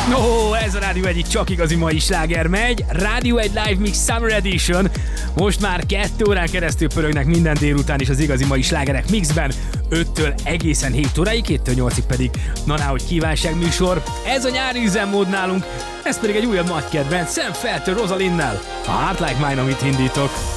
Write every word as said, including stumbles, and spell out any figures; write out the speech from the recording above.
No, ez a Rádió egyik csak igazi mai sláger megy. Rádió egy Live Mix Summer Edition. Most már kettő órán keresztül pörögnek minden délután is az igazi mai slágerek mixben. öttől egészen hét óráig, héttől nyolcig pedig na hogy kívánságműsor. Ez a nyári üzemmód nálunk, ez pedig egy újabb nagy kedvenc, Sam Feltől Rosalinnel. A Heart Like Mine, amit indítok.